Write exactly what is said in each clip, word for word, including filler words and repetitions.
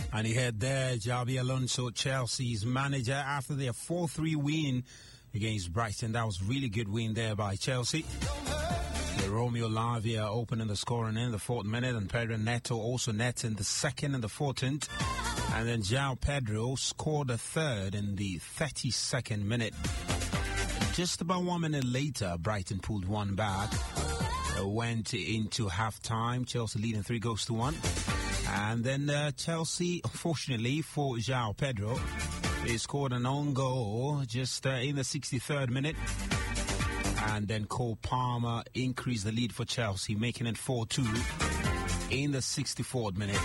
And he had there Xabi Alonso, Chelsea's manager, after their four three win against Brighton. That was really good win there by Chelsea. The Romeo Lavia opening the scoring in the fourth minute, and Pedro Neto also net in the second and the fourteenth. And then João Pedro scored the third in the thirty-second minute. Just about one minute later, Brighton pulled one back. Uh, went into half-time, Chelsea leading three goals to one. And then uh, Chelsea, unfortunately for João Pedro, they scored an own goal just uh, in the sixty-third minute. And then Cole Palmer increased the lead for Chelsea, making it four two in the sixty-fourth minute.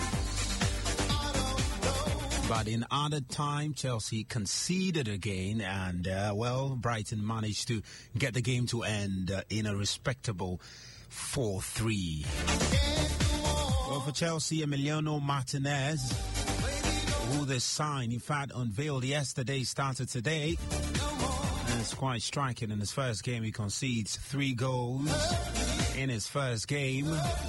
But in added time, Chelsea conceded again, and, uh, well, Brighton managed to get the game to end uh, in a respectable four three. Well, for Chelsea, Emiliano Martinez, who they signed, in fact, unveiled yesterday, started today. And it's quite striking. In his first game, he concedes three goals in his first game.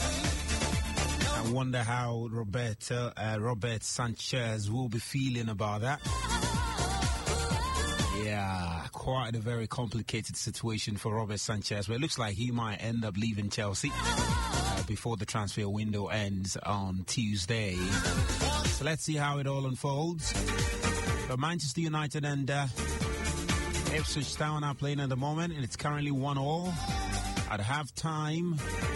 I wonder how Roberto, uh, Robert Sanchez will be feeling about that. Yeah, quite a very complicated situation for Robert Sanchez, but it looks like he might end up leaving Chelsea uh, before the transfer window ends on Tuesday. So let's see how it all unfolds. But Manchester United and uh, Ipswich Town are playing at the moment, and it's currently one all. At half-time,